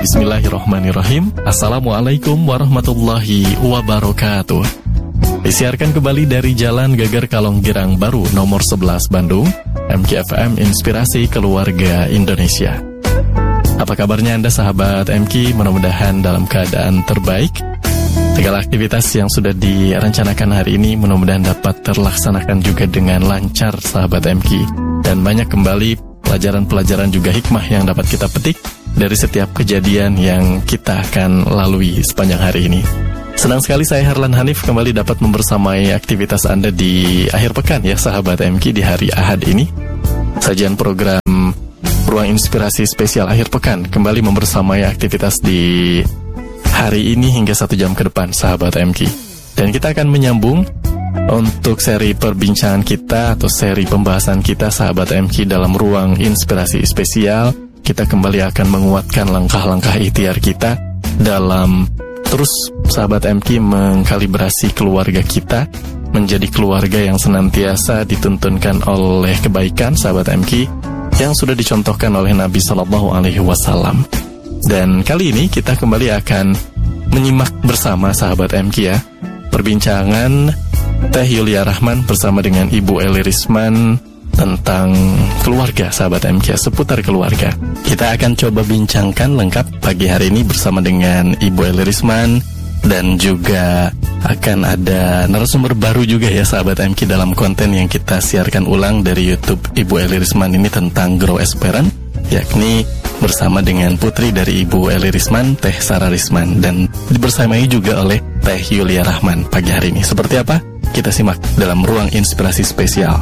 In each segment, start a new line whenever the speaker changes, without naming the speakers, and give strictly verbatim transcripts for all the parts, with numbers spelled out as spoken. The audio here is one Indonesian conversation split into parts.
Bismillahirrahmanirrahim. Assalamualaikum warahmatullahi wabarakatuh. Disiarkan kembali dari Jalan Geger Kalong Girang Baru nomor sebelas Bandung, M K F M Inspirasi Keluarga Indonesia. Apa kabarnya Anda sahabat M K? Mudah-mudahan dalam keadaan terbaik. Segala aktivitas yang sudah direncanakan hari ini mudah-mudahan dapat terlaksanakan juga dengan lancar sahabat M K. Dan banyak kembali pelajaran-pelajaran juga hikmah yang dapat kita petik dari setiap kejadian yang kita akan lalui sepanjang hari ini. Senang sekali saya Harlan Hanif kembali dapat membersamai aktivitas Anda di akhir pekan ya sahabat M K di hari Ahad ini. Sajian program Ruang Inspirasi Spesial Akhir Pekan kembali membersamai aktivitas di hari ini hingga satu jam ke depan sahabat M K. Dan kita akan menyambung untuk seri perbincangan kita atau seri pembahasan kita sahabat M K dalam Ruang Inspirasi Spesial. Kita kembali akan menguatkan langkah-langkah ikhtiar kita dalam terus sahabat M K mengkalibrasi keluarga kita menjadi keluarga yang senantiasa dituntunkan oleh kebaikan sahabat M K yang sudah dicontohkan oleh Nabi Shallallahu Alaihi Wasallam. Dan kali ini kita kembali akan menyimak bersama sahabat M K ya perbincangan Teh Yulia Rahman bersama dengan Ibu Eli Risman tentang keluarga sahabat M K, seputar keluarga. Kita akan coba bincangkan lengkap pagi hari ini bersama dengan Ibu Eli Risman. Dan juga akan ada narasumber baru juga ya sahabat M K dalam konten yang kita siarkan ulang dari YouTube Ibu Eli Risman ini tentang Grow as Parent, yakni bersama dengan putri dari Ibu Eli Risman, Teh Sarah Risman, dan dibersamai juga oleh Teh Yulia Rahman pagi hari ini. Seperti apa? Kita simak dalam Ruang Inspirasi Spesial.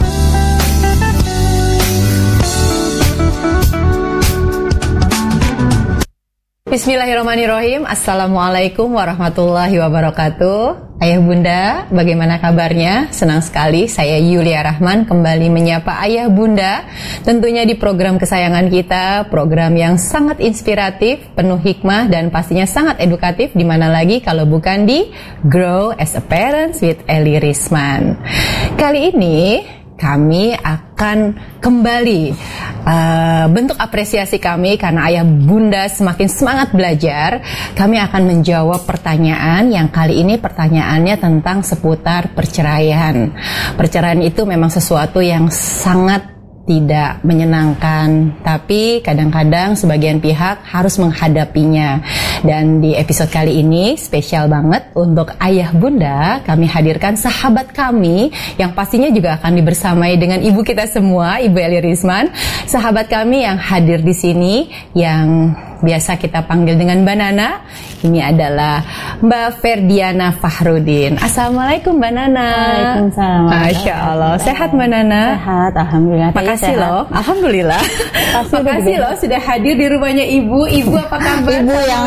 Bismillahirrahmanirrahim. Assalamualaikum warahmatullahi wabarakatuh. Ayah bunda, bagaimana kabarnya? Senang sekali saya Yulia Rahman kembali menyapa ayah bunda. Tentunya di program kesayangan kita, program yang sangat inspiratif, penuh hikmah dan pastinya sangat edukatif. Dimana lagi kalau bukan di Grow as a Parent with Eli Risman. Kali ini kami akan kembali uh, bentuk apresiasi kami karena ayah bunda semakin semangat belajar. Kami akan menjawab pertanyaan yang kali ini pertanyaannya tentang seputar perceraian. Perceraian itu memang sesuatu yang sangat tidak menyenangkan, tapi kadang-kadang sebagian pihak harus menghadapinya. Dan di episode kali ini spesial banget untuk ayah bunda, kami hadirkan sahabat kami yang pastinya juga akan dibersamai dengan ibu kita semua, Ibu Eli Risman. Sahabat kami yang hadir di sini yang biasa kita panggil dengan Mbak Nana. Ini adalah Mbak Ferdiana Fahrudin. Assalamualaikum Mbak Nana.
Waalaikumsalam.
Masya Allah. Sehat Mbak Nana?
Sehat, alhamdulillah.
Makasih loh. Alhamdulillah. Makasih, Makasih loh sudah hadir di rumahnya Ibu. Ibu apa kabar?
Ibu yang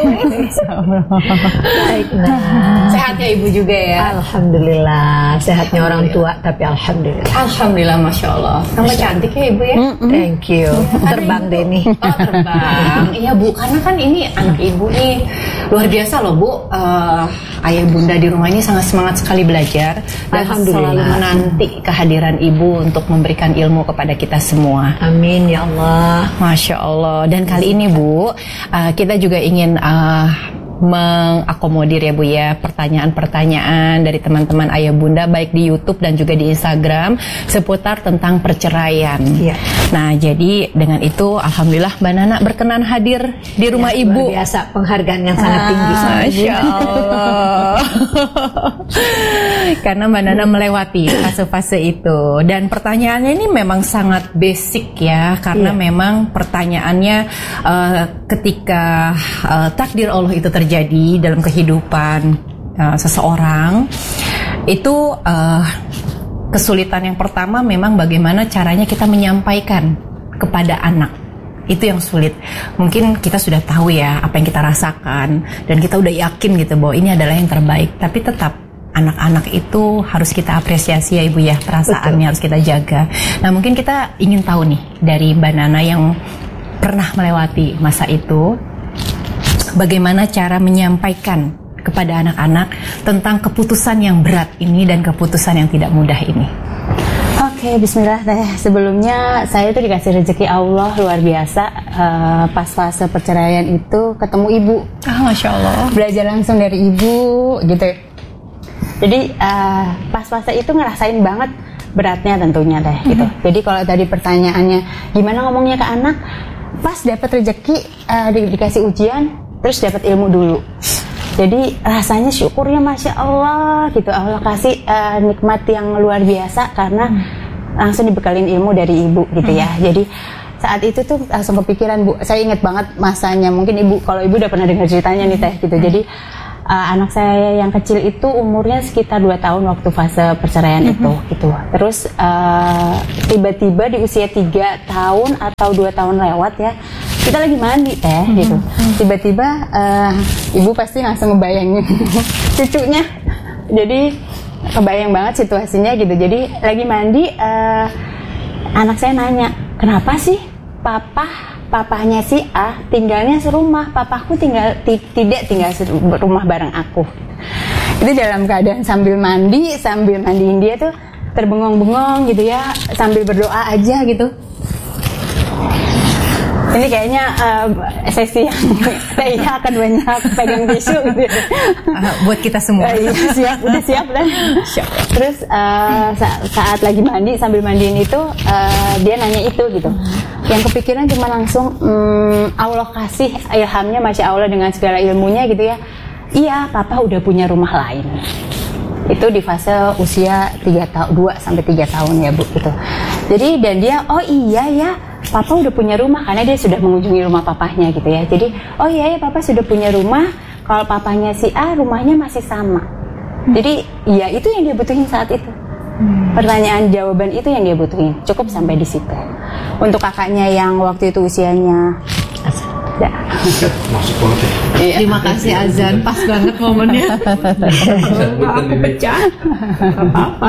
baik. Sehat ya Ibu juga ya?
Alhamdulillah. Sehatnya orang tua tapi alhamdulillah.
Alhamdulillah, Masya Allah. Kamu cantik ya Ibu ya?
Mm-mm. Thank you. Terbang deh nih.
Oh terbang. Iya Bu, karena kan ini anak Ibu nih luar biasa loh Bu. uh, Ayah bunda di rumah ini sangat semangat sekali belajar dan selalu menanti kehadiran Ibu untuk memberikan ilmu kepada kita semua.
Amin ya Allah.
Masya Allah. Dan kali ini Bu, uh, kita juga ingin uh, mengakomodir ya Bu ya pertanyaan-pertanyaan dari teman-teman ayah bunda baik di YouTube dan juga di Instagram seputar tentang perceraian.
Ya.
Nah jadi dengan itu alhamdulillah Mbak Nana berkenan hadir di rumah
ya,
Ibu.
Luar biasa, penghargaan yang sangat ah, tinggi.
Masya Allah. Karena Mbak Nana melewati fase-fase itu dan pertanyaannya ini memang sangat basic ya karena ya. Memang pertanyaannya uh, ketika uh, takdir Allah itu terjadi jadi dalam kehidupan uh, seseorang itu uh, kesulitan yang pertama memang bagaimana caranya kita menyampaikan kepada anak. Itu yang sulit. Mungkin kita sudah tahu ya apa yang kita rasakan dan kita udah yakin gitu bahwa ini adalah yang terbaik, tapi tetap anak-anak itu harus kita apresiasi ya Ibu ya, perasaannya harus kita jaga. Nah mungkin kita ingin tahu nih dari Mbak Nana yang pernah melewati masa itu, bagaimana cara menyampaikan kepada anak-anak tentang keputusan yang berat ini dan keputusan yang tidak mudah ini?
Oke,
Oke, bismillah teh. Sebelumnya saya tuh dikasih rezeki Allah luar biasa. Uh, pas fase perceraian itu ketemu ibu.
Ah, Masya Allah.
Belajar langsung dari ibu gitu. Jadi uh, pas fase itu ngerasain banget beratnya tentunya teh gitu. Mm-hmm. Jadi kalau tadi pertanyaannya gimana ngomongnya ke anak, pas dapat rezeki uh, di, dikasih ujian, terus dapat ilmu dulu. Jadi rasanya syukurnya Masya Allah gitu. Allah kasih uh, nikmat yang luar biasa karena hmm. langsung dibekalin ilmu dari ibu gitu ya. Hmm. Jadi saat itu tuh langsung kepikiran Bu, saya ingat banget masanya. Mungkin ibu, kalau ibu udah pernah dengar ceritanya nih teh gitu. Jadi uh, anak saya yang kecil itu umurnya sekitar dua tahun waktu fase perceraian hmm. itu gitu. Terus uh, tiba-tiba di usia tiga tahun atau dua tahun lewat ya, kita lagi mandi teh mm-hmm. gitu. Tiba-tiba uh, ibu pasti langsung ngebayangin cucunya. Jadi kebayang banget situasinya gitu. Jadi lagi mandi, uh, anak saya nanya, kenapa sih papa papahnya si A tinggalnya serumah, papaku tinggal t- tidak tinggal serumah bareng aku. Itu dalam keadaan sambil mandi, sambil mandiin dia tuh terbengong-bengong gitu ya, sambil berdoa aja gitu. Ini kayaknya uh, sesi yang saya akan banyak pegang tisu gitu.
Uh, buat kita semua.
Uh, iya, siap, udah siap kan? Siap. Terus uh, sa- saat lagi mandi sambil mandiin itu uh, dia nanya itu gitu. Yang kepikiran cuma langsung um, Allah kasih ilhamnya Masya Allah dengan segala ilmunya gitu ya. Iya, papa udah punya rumah lain. Itu di fase usia tiga tahun, dua sampai tiga tahun ya Bu gitu. Jadi dan dia oh iya ya, papa udah punya rumah karena dia sudah mengunjungi rumah papahnya gitu ya. Jadi oh iya ya papa sudah punya rumah, kalau papahnya si A rumahnya masih sama. Hmm. Jadi ya itu yang dia butuhin saat itu. Hmm. Pertanyaan jawaban itu yang dia butuhin. Cukup sampai di situ. Untuk kakaknya yang waktu itu usianya ya.
Masuk banget ya.
Iya. Terima kasih azan, pas banget momennya. Aku pecah. Apa-apa.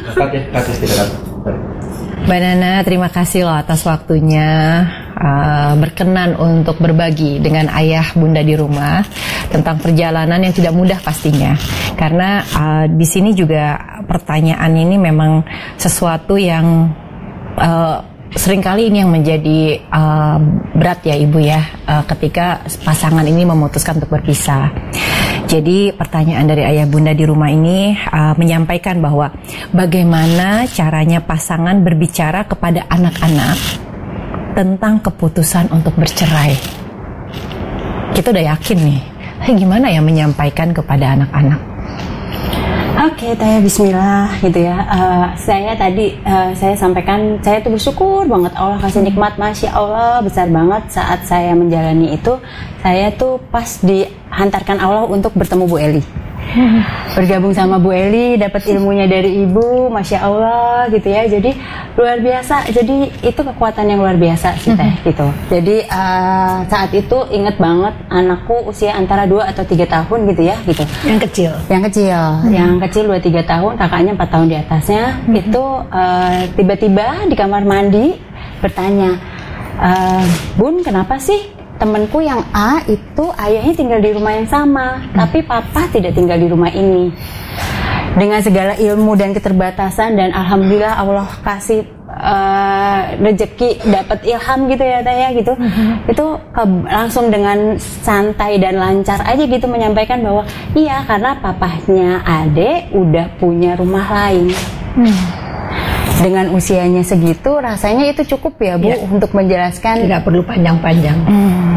Mbak Nana, terima kasih loh atas waktunya uh, berkenan untuk berbagi dengan ayah bunda di rumah tentang perjalanan yang tidak mudah pastinya. Karena uh, di sini juga pertanyaan ini memang sesuatu yang uh, seringkali ini yang menjadi uh, berat ya Ibu ya, uh, ketika pasangan ini memutuskan untuk berpisah. Jadi pertanyaan dari ayah bunda di rumah ini uh, menyampaikan bahwa bagaimana caranya pasangan berbicara kepada anak-anak tentang keputusan untuk bercerai. Kita udah yakin nih, hey, gimana ya menyampaikan kepada anak-anak?
Oke, okay, Taya Bismillah gitu ya. Uh, saya tadi uh, saya sampaikan saya tuh bersyukur banget Allah kasih nikmat, Masya Allah besar banget saat saya menjalani itu. Saya tuh pas dihantarkan Allah untuk bertemu Bu Eli. Bergabung sama Bu Eli, dapat ilmunya dari ibu, Masya Allah gitu ya. Jadi luar biasa. Jadi itu kekuatan yang luar biasa sih Teh gitu. Jadi uh, saat itu inget banget anakku usia antara dua atau tiga tahun gitu ya gitu.
Yang kecil.
Yang kecil, hmm. yang kecil dua tiga tahun, kakaknya empat tahun di atasnya. Hmm. Itu uh, tiba-tiba di kamar mandi bertanya, uh, Bun kenapa sih? Temanku yang A itu ayahnya tinggal di rumah yang sama, hmm. tapi papa tidak tinggal di rumah ini. Dengan segala ilmu dan keterbatasan dan alhamdulillah Allah kasih uh, rezeki dapat ilham gitu ya Taya gitu. Hmm. Itu ke- langsung dengan santai dan lancar aja gitu menyampaikan bahwa iya karena papahnya Ade udah punya rumah lain. Hmm. Dengan usianya segitu rasanya itu cukup ya Bu ya. Untuk menjelaskan,
tidak perlu panjang-panjang.
hmm.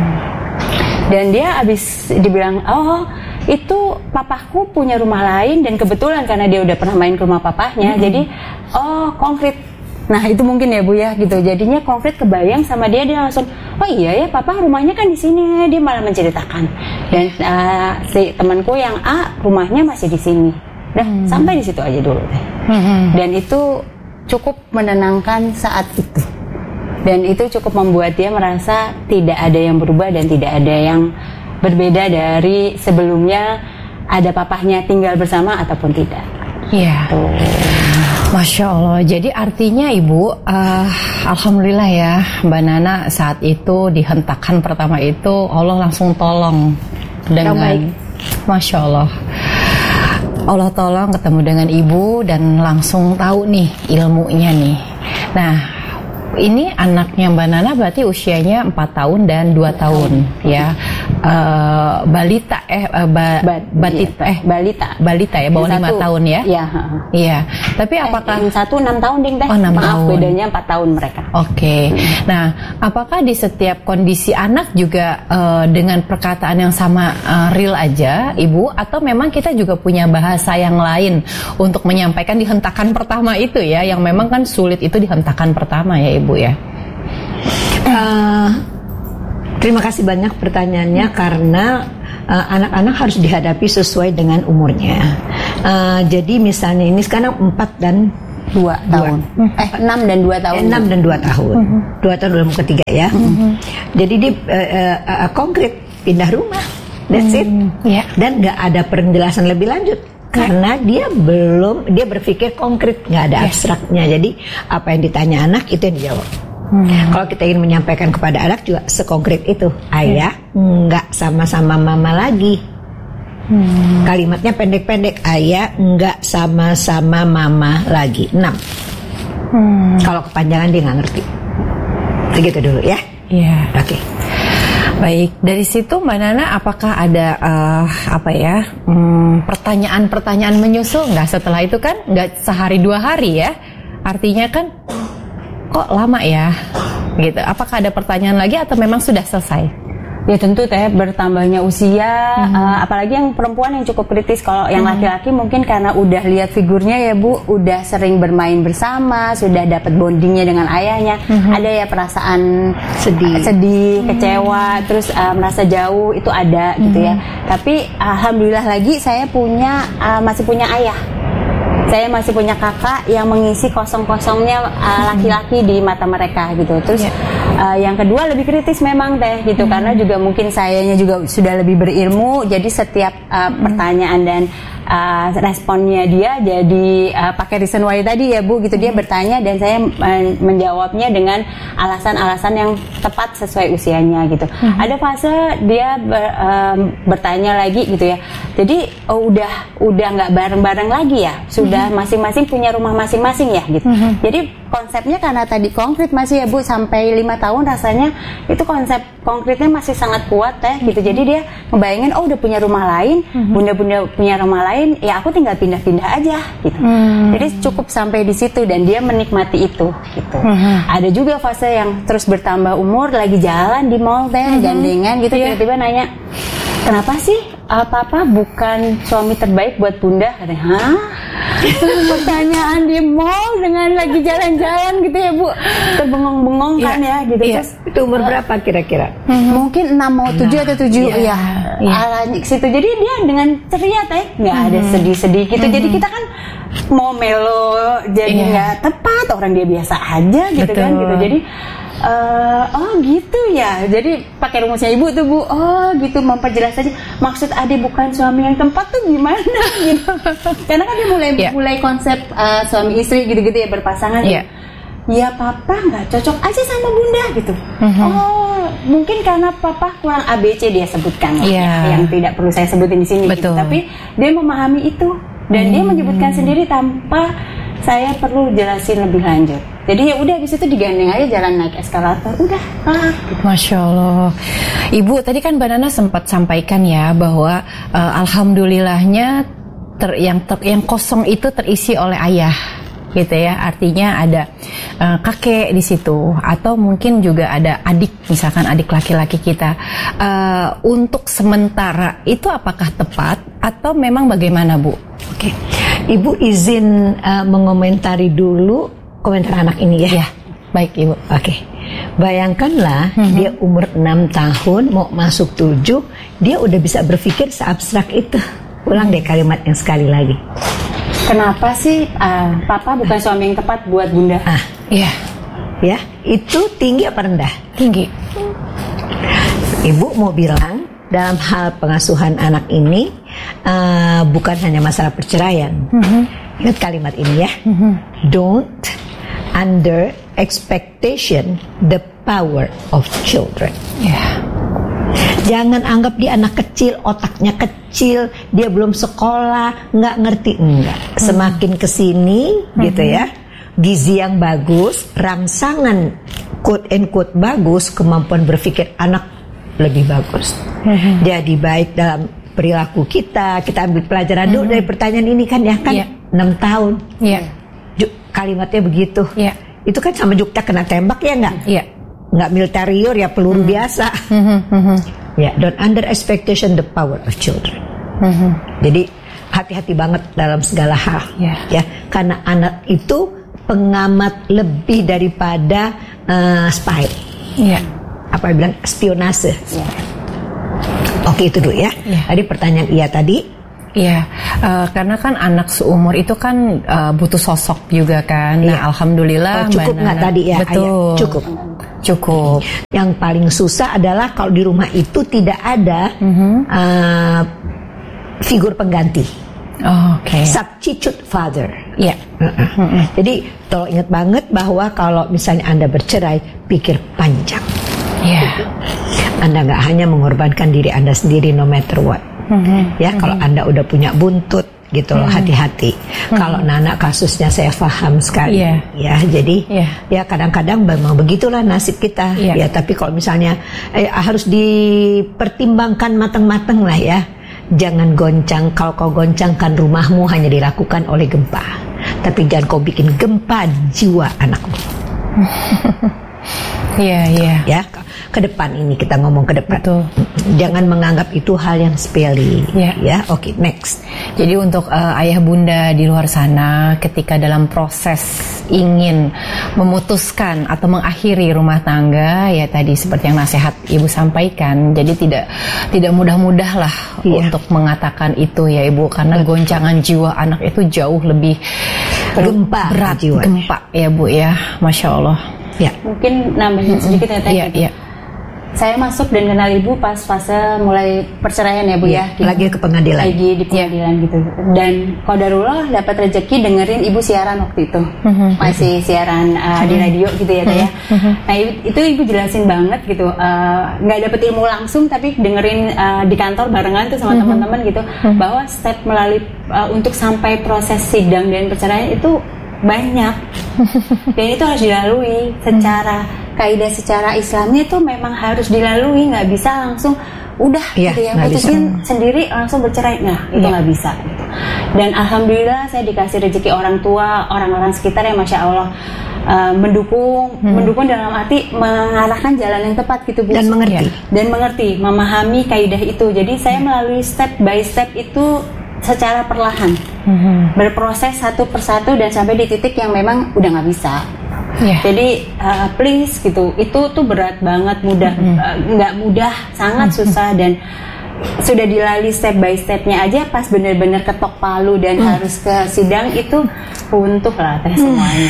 Dan dia abis dibilang oh itu papahku punya rumah lain dan kebetulan karena dia udah pernah main ke rumah papahnya, hmm. jadi oh konkret. Nah itu mungkin ya Bu ya gitu, jadinya konkret kebayang sama dia, dia langsung oh iya ya papa rumahnya kan di sini, dia malah menceritakan. Dan uh, si temanku yang A rumahnya masih di sini. Udah hmm. sampai di situ aja dulu deh. Hmm. Dan itu cukup menenangkan saat itu, dan itu cukup membuat dia merasa tidak ada yang berubah dan tidak ada yang berbeda dari sebelumnya, ada papahnya tinggal bersama ataupun tidak.
Iya. Tuh. Masya Allah. Jadi artinya Ibu, uh, alhamdulillah ya Mbak Nana saat itu dihentakkan pertama itu Allah langsung tolong dengan, Masya Allah. Allah tolong ketemu dengan ibu dan langsung tahu nih ilmunya nih. Nah, ini anaknya Mbak Nana berarti usianya empat tahun dan dua tahun ya. Uh, balita eh uh, ba,
ba,
batit
iya,
eh
balita.
Balita ya, bawah lima tahun ya.
Iya,
Iya. Tapi apakah
eh, yang satu enam tahun ding teh.
Oh, enam
Maaf,
tahun.
bedanya empat tahun mereka.
Oke. Okay. Hmm. Nah, apakah di setiap kondisi anak juga uh, dengan perkataan yang sama uh, real aja, Ibu, atau memang kita juga punya bahasa yang lain untuk menyampaikan di hentakan pertama itu ya, yang memang kan sulit itu di hentakan pertama ya, Ibu ya?
Uh, terima kasih banyak pertanyaannya, karena uh, anak-anak harus dihadapi sesuai dengan umurnya. Uh, jadi misalnya ini sekarang empat dan
dua tahun, eh enam dan dua tahun,
enam dan dua tahun, dua tahun dalam ketiga ya. Mm-hmm. Jadi dia uh, uh, uh, konkret pindah rumah, that's it,
yeah.
Dan nggak ada penjelasan lebih lanjut. Karena dia belum, dia berpikir konkret, nggak ada yeah. abstraknya. Jadi apa yang ditanya anak itu yang dijawab. Hmm. Kalau kita ingin menyampaikan kepada anak juga sekonkret itu, ayah nggak sama-sama mama lagi. Hmm. Kalimatnya pendek-pendek, ayah nggak sama-sama mama lagi. Enam. Hmm. Kalau kepanjangan dia nggak ngerti. Begitu dulu ya.
Iya.
Oke. Okay.
Baik, dari situ Mbak Nana apakah ada uh, apa ya hmm, pertanyaan-pertanyaan menyusul nggak setelah itu? Kan nggak sehari dua hari ya, artinya kan kok lama ya gitu. Apakah ada pertanyaan lagi atau memang sudah selesai?
Ya tentu teh bertambahnya usia, mm-hmm. uh, apalagi yang perempuan yang cukup kritis. Kalau yang mm-hmm. laki-laki mungkin karena udah lihat figurnya ya Bu, udah sering bermain bersama, sudah dapat bondingnya dengan ayahnya, mm-hmm. ada ya perasaan sedih, sedih, mm-hmm. kecewa, terus uh, merasa jauh itu ada mm-hmm. gitu ya. Tapi alhamdulillah lagi saya punya uh, masih punya ayah. Saya masih punya kakak yang mengisi kosong-kosongnya uh, laki-laki di mata mereka gitu. Terus yeah. uh, yang kedua lebih kritis memang teh gitu, mm-hmm. karena juga mungkin sayanya juga sudah lebih berilmu. Jadi setiap uh, mm-hmm. pertanyaan dan uh, responnya dia jadi uh, pakai reason why tadi ya Bu gitu. Dia mm-hmm. bertanya dan saya uh, menjawabnya dengan alasan-alasan yang tepat sesuai usianya gitu. Mm-hmm. Ada fase dia ber, uh, bertanya lagi gitu ya. Jadi oh, udah udah nggak bareng-bareng lagi ya. Sudah mm-hmm. masing-masing punya rumah masing-masing ya gitu. Mm-hmm. Jadi konsepnya karena tadi konkret masih ya Bu, sampai lima tahun rasanya itu konsep konkretnya masih sangat kuat ya gitu. Jadi dia ngebayangin oh udah punya rumah lain, mm-hmm. bunda-bunda punya rumah lain, ya aku tinggal pindah-pindah aja gitu. Mm-hmm. Jadi cukup sampai di situ dan dia menikmati itu gitu. Mm-hmm. Ada juga fase yang terus bertambah umur, lagi jalan di mall teh, mm-hmm. gandengan gitu, yeah. tiba-tiba nanya, kenapa sih uh, papa bukan suami terbaik buat bunda? Katanya, hah? Pertanyaan di mall dengan lagi jalan-jalan gitu ya Bu, terbengong-bengong kan ya, ya gitu.
Iya.
Terus
itu umur berapa kira-kira?
Hmm, mungkin enam mau tujuh atau tujuh
iya.
ya,
Iya.
ala situ. Jadi dia dengan ceria teh, nggak ada sedih-sedih gitu.
Hmm.
Jadi kita kan mau melo jadi nggak iya. tepat, orang dia biasa aja gitu. Betul. Kan gitu. Jadi Uh, oh gitu ya, jadi pakai rumusnya Ibu tuh Bu. Oh gitu, memperjelas aja maksud Ade bukan suami yang tepat tuh gimana gitu. Karena kan dia mulai yeah. mulai konsep uh, suami istri gitu-gitu ya, berpasangan yeah. ya. Ya papa nggak cocok aja sama bunda gitu. Mm-hmm. Oh mungkin karena papa kurang A B C dia sebutkan yeah. yang tidak perlu saya sebutin di sini gitu. Tapi dia memahami itu dan mm. dia menyebutkan sendiri tanpa saya perlu jelasin lebih lanjut. Jadi ya udah di situ digandeng aja jalan naik eskalator, udah. Ah, gitu.
Masya Allah. Ibu tadi kan Mbak Nana sempat sampaikan ya bahwa uh, alhamdulillahnya ter, yang ter, yang kosong itu terisi oleh ayah, gitu ya. Artinya ada uh, kakek di situ atau mungkin juga ada adik, misalkan adik laki-laki kita. Uh, untuk sementara itu apakah tepat atau memang bagaimana Bu?
Oke, okay. Ibu izin uh, mengomentari dulu komentar anak ini ya.
Ya, baik Ibu.
Oke. Okay. Bayangkanlah mm-hmm. dia umur enam tahun mau masuk tujuh, dia udah bisa berpikir seabstrak itu. Ulang deh kalimat yang sekali lagi.
Kenapa sih uh, papa bukan suami yang tepat buat bunda?
Ah,
iya.
Ya, itu tinggi apa rendah?
Tinggi.
Ibu mau bilang dalam hal pengasuhan anak ini uh, bukan hanya masalah perceraian. Mm-hmm. Ingat kalimat ini ya. Mm-hmm. Don't under expectation the power of children.
Yeah.
Jangan anggap dia anak kecil, otaknya kecil, dia belum sekolah, nggak ngerti, enggak. Semakin kesini hmm. gitu ya, gizi yang bagus, rangsangan quote and quote bagus, kemampuan berpikir anak lebih bagus. Hmm. Jadi baik dalam perilaku kita, kita ambil pelajaran dulu hmm. dari pertanyaan ini kan ya kan yeah. enam tahun, yeah. kalimatnya begitu. Yeah. Itu kan sama Jukta kena tembak ya nggak? Iya. Yeah. Nggak militarior ya peluru mm-hmm. biasa. Mm-hmm. Ya, don't under expectation the power of children. Mm-hmm. Jadi hati-hati banget dalam segala hal. Yeah. Ya, karena anak itu pengamat lebih daripada uh, spy. Iya. Yeah. Apa yang bilang spionase. Yeah. Oke itu dulu ya. Yeah. Tadi pertanyaan iya tadi.
Iya, uh, karena kan anak seumur itu kan uh, butuh sosok juga kan. Nah, iya. Alhamdulillah.
Oh, cukup nggak tadi ya?
Betul.
Ayah, cukup.
Cukup.
Yang paling susah adalah kalau di rumah itu tidak ada mm-hmm. uh, figur pengganti.
Oh, Oke. Okay.
Substitute father.
Iya.
Uh-uh. Mm-hmm. Jadi tolong ingat banget bahwa kalau misalnya Anda bercerai, pikir panjang. Iya. Yeah. Anda nggak hanya mengorbankan diri Anda sendiri, no matter what. Mm-hmm. Ya, mm-hmm. kalau Anda udah punya buntut gitu loh, mm-hmm. hati-hati. Mm-hmm. Kalau Nana kasusnya saya paham sekali. Yeah. Ya, jadi yeah. ya kadang-kadang memang begitulah nasib kita. Yeah. Ya, tapi kalau misalnya eh, harus dipertimbangkan matang-matang lah ya. Jangan goncang. Kalau kau goncangkan rumahmu hanya dilakukan oleh gempa. Tapi jangan kau bikin gempa jiwa anakmu. Iya, iya. Ya, ke depan ini kita ngomong ke depan. Betul. Jangan menganggap itu hal yang sepele. Ya, ya. Oke, okay, next.
Jadi untuk uh, ayah bunda di luar sana, ketika dalam proses ingin memutuskan atau mengakhiri rumah tangga, ya tadi seperti yang nasihat ibu sampaikan. Jadi tidak tidak mudah-mudah lah ya. Untuk mengatakan itu ya ibu, karena betul. Goncangan jiwa anak itu jauh lebih
gempa
berat,
jiwa.
Gempa ya bu ya, masya Allah.
Ya, mungkin nambahin sedikit ya teh.
Iya, iya.
Saya masuk dan kenal ibu pas fase mulai perceraian ya bu ya.
ya lagi ke pengadilan.
Lagi di pengadilan ya. Gitu. Dan qadarullah dapat rezeki dengerin ibu siaran waktu itu. Uh-huh. Masih siaran uh, uh-huh. di radio gitu ya teh ya. Uh-huh. Nah itu ibu jelasin banget gitu. Nggak uh, dapet ilmu langsung tapi dengerin uh, di kantor barengan tuh sama uh-huh. teman-teman gitu. Uh-huh. Bahwa step melalui uh, untuk sampai proses sidang dan perceraian itu banyak dan itu harus dilalui secara kaidah secara Islamnya itu memang harus dilalui, nggak bisa langsung udah ya, gitu ya putusin sendiri langsung bercerai, nah itu nggak ya. Bisa gitu. Dan alhamdulillah saya dikasih rezeki orang tua, orang-orang sekitar yang masya Allah uh, mendukung hmm. mendukung dalam arti mengarahkan jalan yang tepat gitu Bu.
Dan mengerti
ya. Dan mengerti memahami kaidah itu. Jadi saya melalui step by step itu secara perlahan, mm-hmm. berproses satu persatu dan sampai di titik yang memang udah nggak bisa. Yeah. Jadi uh, please gitu, itu tuh berat banget, mudah nggak mm-hmm. uh, mudah, sangat mm-hmm. susah dan sudah dilalui step by stepnya aja pas bener-bener ketok palu dan mm. harus ke sidang itu runtuh lah teh semuanya.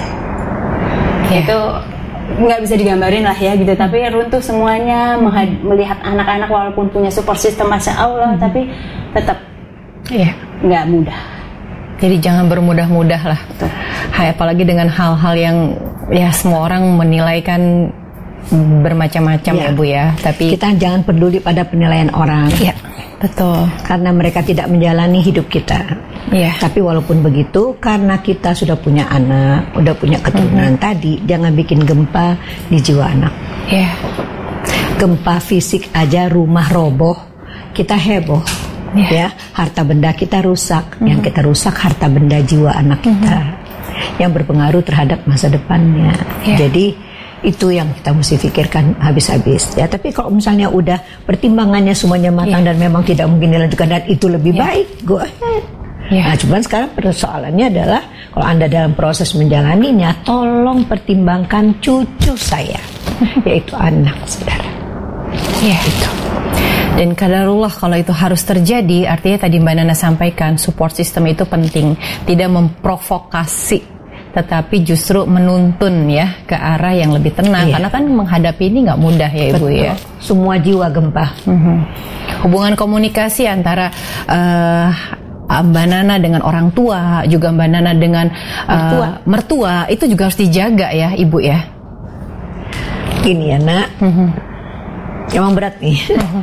Mm. Yeah. Itu nggak bisa digambarin lah ya gitu, tapi runtuh semuanya. Mm. Melihat anak-anak walaupun punya support system masya Allah, mm. tapi tetap
iya,
nggak mudah.
Jadi jangan bermudah-mudah lah. Betul. Hai, apalagi dengan hal-hal yang ya semua orang menilai kan bermacam-macam ya, ya Bu ya. Tapi
kita jangan peduli pada penilaian orang.
Iya, betul.
Karena mereka tidak menjalani hidup kita. Iya. Tapi walaupun begitu, karena kita sudah punya anak, udah punya keturunan mm-hmm. tadi, jangan bikin gempa di jiwa anak. Iya. Gempa fisik aja rumah roboh, kita heboh. Yeah. Ya, harta benda kita rusak. Mm-hmm. Yang kita rusak harta benda jiwa anak kita, mm-hmm. yang berpengaruh terhadap masa depannya. Yeah. Jadi itu yang kita mesti pikirkan habis-habis. Ya, tapi kalau misalnya udah pertimbangannya semuanya matang yeah. dan memang tidak mungkin dilanjutkan dan itu lebih yeah. baik, go ahead. Yeah. Nah, cuman sekarang persoalannya adalah kalau Anda dalam proses menjalaninya, tolong pertimbangkan cucu saya, yaitu anak saudara.
Ya, yeah. itu. Dan qadarullah kalau itu harus terjadi, artinya tadi Mbak Nana sampaikan support system itu penting, tidak memprovokasi, tetapi justru menuntun ya ke arah yang lebih tenang. Iya. Karena kan menghadapi ini nggak mudah ya Ibu. Betul. Ya.
Semua jiwa gempa.
Mm-hmm. Hubungan komunikasi antara uh, Mbak Nana dengan orang tua, juga Mbak Nana dengan uh, mertua. mertua, itu juga harus dijaga ya Ibu ya.
Gini ya Nak. Mm-hmm. Emang berat nih.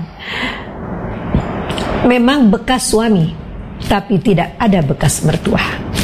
Memang bekas suami, tapi tidak ada bekas mertua.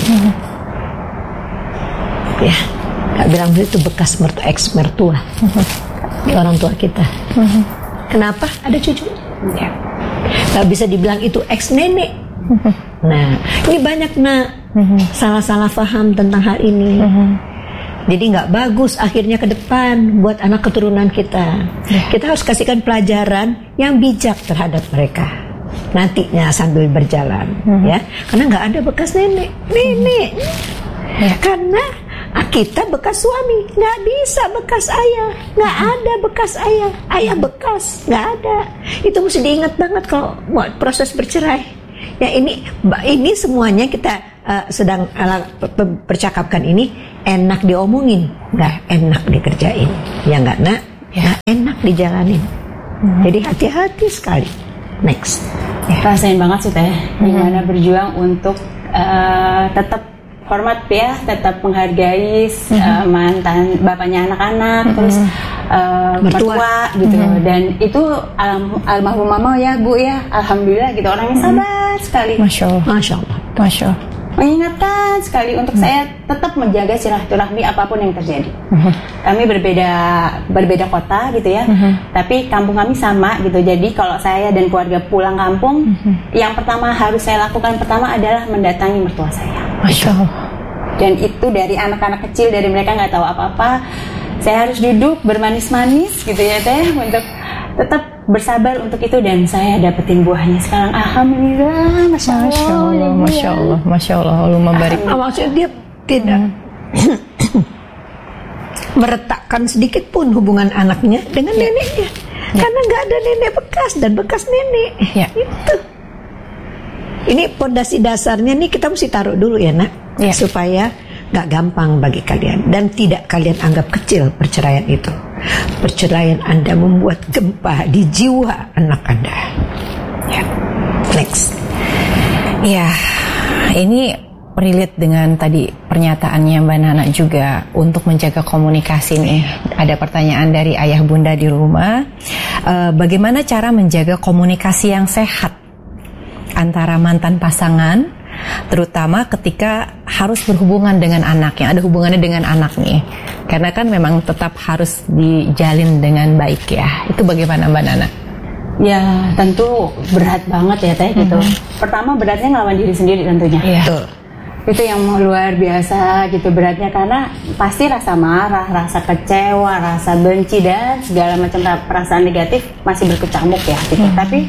Ya, Kak bilang itu bekas mertua, ex mertua. Di orang tua kita. Kenapa? Ada cucu. Ya. Gak bisa dibilang itu ex nenek. Nah, ini banyak nak salah-salah paham tentang hal ini. Jadi nggak bagus akhirnya ke depan buat anak keturunan kita. Yeah. Kita harus kasihkan pelajaran yang bijak terhadap mereka nantinya sambil berjalan, mm-hmm. ya. Karena nggak ada bekas nenek, nenek. Mm-hmm. Ya. Karena kita bekas suami, nggak bisa bekas ayah, nggak mm-hmm. ada bekas ayah, ayah bekas nggak ada. Itu mesti diingat banget kalau proses bercerai. Ya ini ini semuanya kita uh, sedang uh, percakapkan ini enak diomongin, nggak enak dikerjain. Ya nggak nak, ya enak dijalanin. Hmm. Jadi hati-hati sekali. Next.
Ya. Rasain banget sih teh, hmm. gimana berjuang untuk uh, tetap hormat ya, tetap menghargai hmm. uh, mantan bapaknya anak-anak, hmm. terus uh, mertua. mertua gitu. Hmm. Dan itu um, almarhum mama ya bu ya, alhamdulillah gitu orangnya sabar hmm. sekali.
Masya Allah.
Masya Allah.
Masya Allah.
Mengingatkan sekali untuk hmm. saya tetap menjaga silaturahmi apapun yang terjadi. Hmm. Kami berbeda berbeda kota gitu ya, hmm. tapi kampung kami sama gitu. Jadi kalau saya dan keluarga pulang kampung, hmm. yang pertama harus saya lakukan pertama adalah mendatangi mertua saya.
Masya Allah.
Dan itu dari anak-anak kecil, dari mereka nggak tahu apa-apa. Saya harus duduk bermanis-manis gitu ya teh untuk tetap bersabar untuk itu, dan saya dapetin buahnya sekarang. Alhamdulillah, masya Allah,
masya Allah, masya Allah, masya Allah. Allahumma barik.
Ah, maksudnya dia tidak hmm. meretakkan sedikit pun hubungan anaknya dengan ya. neneknya, ya. karena nggak ada nenek bekas dan bekas nenek.
Ya.
Itu. Ini pondasi dasarnya nih kita mesti taruh dulu ya nak, ya. supaya nggak gampang bagi kalian dan tidak kalian anggap kecil perceraian itu. Perceraian Anda membuat gempa di jiwa anak Anda. Ya. Next.
Ya, ini relate dengan tadi pernyataannya Mbak Nana juga untuk menjaga komunikasi nih. Ada pertanyaan dari ayah bunda di rumah. Uh, bagaimana cara menjaga komunikasi yang sehat antara mantan pasangan, terutama ketika harus berhubungan dengan anak, yang ada hubungannya dengan anak nih, karena kan memang tetap harus dijalin dengan baik ya. Itu bagaimana Mbak Nana?
Ya tentu berat banget ya teh gitu. Mm-hmm. Pertama beratnya ngelawan diri sendiri tentunya.
Yeah.
Tuh.
Itu yang luar biasa gitu beratnya, karena pasti rasa marah, rasa kecewa, rasa benci dan segala macam perasaan negatif masih berkecamuk ya gitu. Mm-hmm. Tapi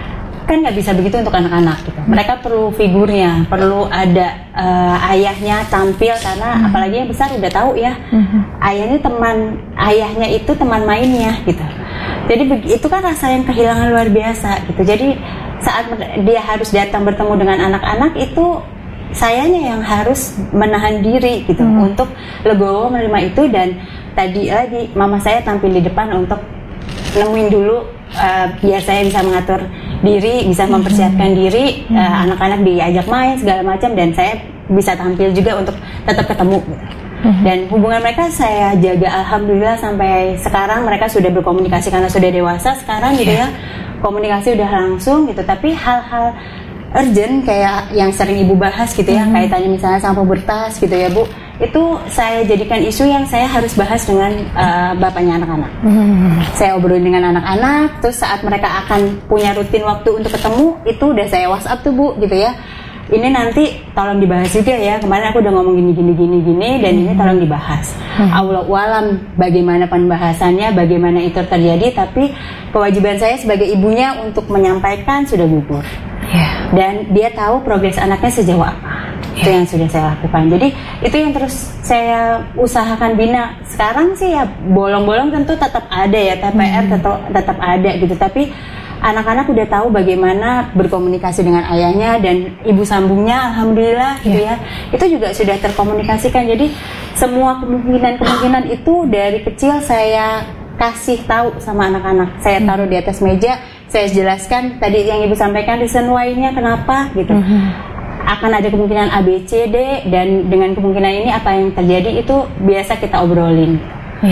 kan nggak bisa begitu untuk anak-anak gitu. Mereka perlu figurnya, perlu ada uh, ayahnya tampil, karena hmm. apalagi yang besar udah tahu ya, hmm. ayahnya teman, ayahnya itu teman mainnya gitu. Jadi itu kan rasa yang kehilangan luar biasa gitu. Jadi saat dia harus datang bertemu dengan anak-anak itu, sayanya yang harus menahan diri gitu hmm. untuk legowo menerima itu. Dan tadi lagi mama saya tampil di depan untuk nemuin dulu uh, biar saya bisa mengatur diri, bisa mempersiapkan diri, mm-hmm. uh, anak-anak diajak main segala macam, dan saya bisa tampil juga untuk tetap ketemu gitu. Mm-hmm. Dan hubungan mereka saya jaga alhamdulillah sampai sekarang. Mereka sudah berkomunikasi karena sudah dewasa sekarang gitu ya, komunikasi udah langsung gitu. Tapi hal-hal urgent kayak yang sering ibu bahas gitu ya, mm-hmm. kaitannya misalnya sama pubertas gitu ya bu, itu saya jadikan isu yang saya harus bahas dengan uh, bapaknya anak-anak. Hmm. Saya obrolin dengan anak-anak, terus saat mereka akan punya rutin waktu untuk ketemu, itu udah saya WhatsApp tuh bu, gitu ya. Ini nanti tolong dibahas juga ya. Kemarin aku udah ngomong gini gini gini gini, dan hmm. ini tolong dibahas. Hmm. Allahu alam bagaimana pembahasannya, bagaimana itu terjadi, tapi kewajiban saya sebagai ibunya untuk menyampaikan sudah gugur. Yeah. Dan dia tahu progres anaknya sejauh apa. Itu yang sudah saya lakukan. Jadi itu yang terus saya usahakan bina. Sekarang sih ya bolong-bolong tentu tetap ada ya, T P R hmm. tetap, tetap ada gitu. Tapi anak-anak udah tahu bagaimana berkomunikasi dengan ayahnya, dan ibu sambungnya alhamdulillah gitu yeah. ya. Itu juga sudah terkomunikasikan. Jadi semua kemungkinan-kemungkinan itu dari kecil saya kasih tahu sama anak-anak. Saya taruh di atas meja, saya jelaskan tadi yang ibu sampaikan reason why-nya kenapa gitu. Hmm. Akan ada kemungkinan A, B, C, D, dan dengan kemungkinan ini apa yang terjadi itu biasa kita obrolin.
Yeah.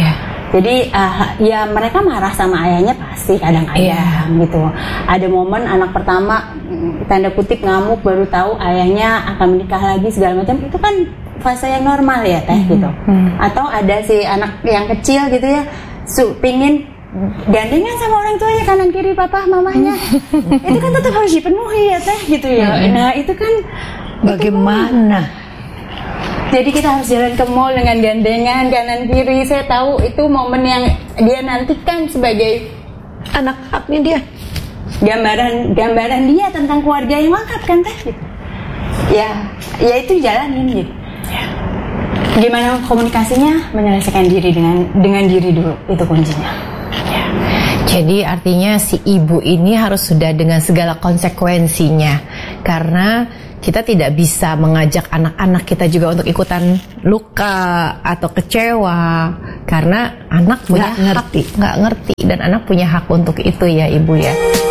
Jadi uh, ya mereka marah sama ayahnya pasti kadang-kadang yeah. gitu. Ada momen anak pertama tanda kutip ngamuk baru tahu ayahnya akan menikah lagi segala macam, itu kan fase yang normal ya teh mm-hmm. gitu. Mm. Atau ada si anak yang kecil gitu ya, su, pingin gandengan sama orang tuanya kanan kiri papa mamanya, itu kan tetap harus dipenuhi ya teh gitu ya. Mm. Nah itu kan
bagaimana?
Itu, jadi kita harus jalan ke mall dengan gandengan kanan kiri. Saya tahu itu momen yang dia nantikan sebagai
anak-anaknya dia.
Gambaran gambaran dia tentang keluarga yang lengkap kan teh. Ya, ya itu jalanin gitu. Gimana komunikasinya? Menyelesaikan diri dengan dengan diri dulu, itu kuncinya.
Ya. Jadi artinya si ibu ini harus sudah dengan segala konsekuensinya, karena kita tidak bisa mengajak anak-anak kita juga untuk ikutan luka atau kecewa, karena anak punya
nggak ngerti,
nggak ngerti dan anak punya hak untuk itu ya ibu ya.